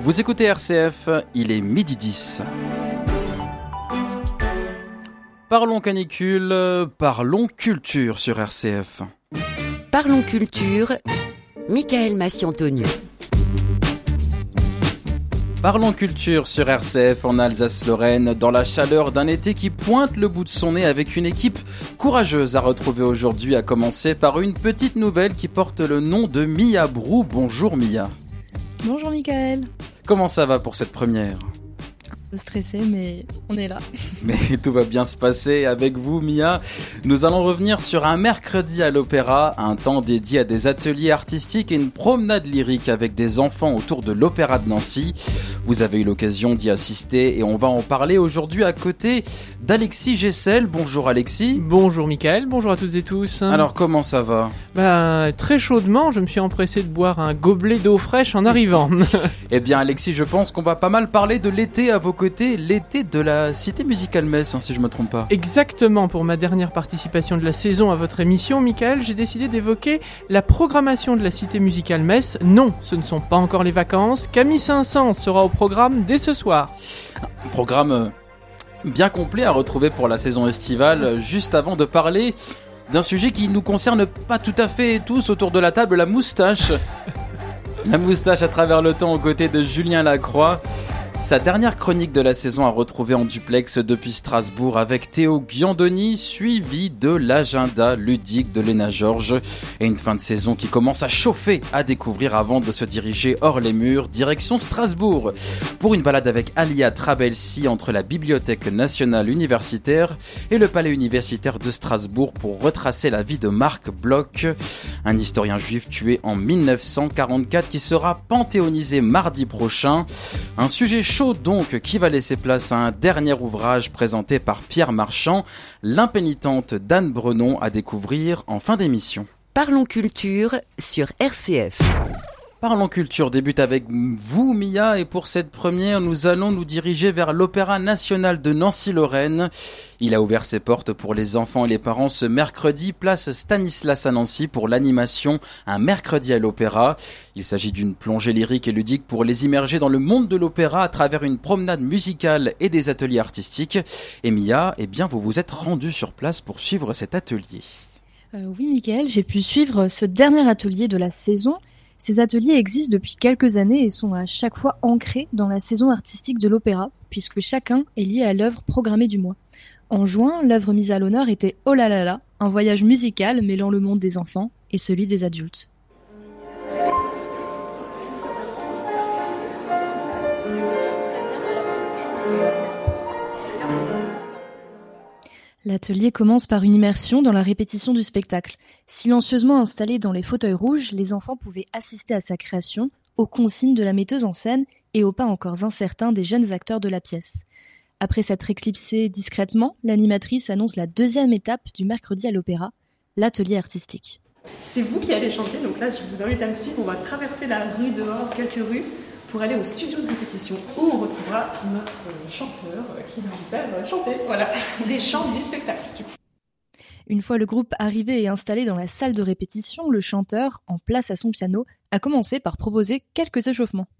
Vous écoutez RCF, il est 12h10. Parlons canicule, parlons culture sur RCF. Parlons culture, Michael Massiantoniou. Parlons culture sur RCF en Alsace-Lorraine, dans la chaleur d'un été qui pointe le bout de son nez avec une équipe courageuse à retrouver aujourd'hui, à commencer par une petite nouvelle qui porte le nom de Mia Brou. Bonjour Mia. Bonjour Michael. Comment ça va pour cette première ? Un peu stressé, mais on est là. Mais tout va bien se passer avec vous, Mia. Nous allons revenir sur un mercredi à l'opéra, un temps dédié à des ateliers artistiques et une promenade lyrique avec des enfants autour de l'Opéra de Nancy. Vous avez eu l'occasion d'y assister et on va en parler aujourd'hui à côté d'Alexis Gessel. Bonjour Alexis. Bonjour Michael, bonjour à toutes et tous. Alors comment ça va ? Très chaudement, je me suis empressé de boire un gobelet d'eau fraîche en arrivant. Eh bien Alexis, je pense qu'on va pas mal parler de l'été à vos côtés, l'été de la Cité Musicale Metz, si je me trompe pas. Exactement, pour ma dernière participation de la saison à votre émission, Michael, j'ai décidé d'évoquer la programmation de la Cité Musicale Metz. Non, ce ne sont pas encore les vacances. Camille Saint-Saëns sera au programme dès ce soir. Programme bien complet à retrouver pour la saison estivale. Juste avant de parler d'un sujet qui nous concerne pas tout à fait tous autour de la table, la moustache. La moustache à travers le temps aux côtés de Julien Lacroix. Sa dernière chronique de la saison à retrouver en duplex depuis Strasbourg avec Théo Giandoni, suivi de l'agenda ludique de Léna Georges et une fin de saison qui commence à chauffer à découvrir avant de se diriger hors les murs, direction Strasbourg, pour une balade avec Alia Trabelsi entre la Bibliothèque nationale universitaire et le Palais universitaire de Strasbourg pour retracer la vie de Marc Bloch, un historien juif tué en 1944 qui sera panthéonisé mardi prochain. Un sujet chaud donc qui va laisser place à un dernier ouvrage présenté par Pierre Marchand, L'impénitente d'Anne Brenon, à découvrir en fin d'émission. Parlons culture sur RCF. Parlons culture débute avec vous Mia et pour cette première nous allons nous diriger vers l'Opéra national de Nancy-Lorraine. Il a ouvert ses portes pour les enfants et les parents ce mercredi, place Stanislas à Nancy pour l'animation Un mercredi à l'opéra. Il s'agit d'une plongée lyrique et ludique pour les immerger dans le monde de l'opéra à travers une promenade musicale et des ateliers artistiques. Et Mia, vous vous êtes rendue sur place pour suivre cet atelier. Oui Michael, j'ai pu suivre ce dernier atelier de la saison. Ces ateliers existent depuis quelques années et sont à chaque fois ancrés dans la saison artistique de l'opéra, puisque chacun est lié à l'œuvre programmée du mois. En juin, l'œuvre mise à l'honneur était Oh là là là, un voyage musical mêlant le monde des enfants et celui des adultes. L'atelier commence par une immersion dans la répétition du spectacle. Silencieusement installés dans les fauteuils rouges, les enfants pouvaient assister à sa création, aux consignes de la metteuse en scène et aux pas encore incertains des jeunes acteurs de la pièce. Après s'être éclipsée discrètement, l'animatrice annonce la deuxième étape du mercredi à l'opéra, l'atelier artistique. C'est vous qui allez chanter, donc là je vous invite à me suivre, on va traverser la rue dehors, quelques rues, pour aller au studio de répétition où on retrouvera notre chanteur qui va nous faire chanter, voilà, des chants du spectacle. Une fois le groupe arrivé et installé dans la salle de répétition, le chanteur, en place à son piano, a commencé par proposer quelques échauffements.